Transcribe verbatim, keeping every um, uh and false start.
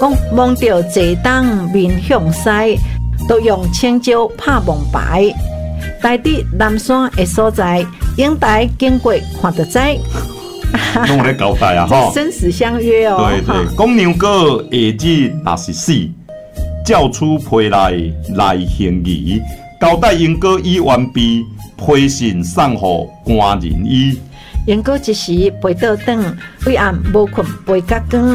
讲望到坐东面向西，都用青椒拍蒙牌。台伫南山的所在，影台经过看得知。 拢有咧交代啊！吼， 生死相约哦。 对对，公牛哥下日若是死，照出批来来行仪，交代因果已完毕，批信送互官人医。 因果一时陪倒转，为暗无困陪甲光。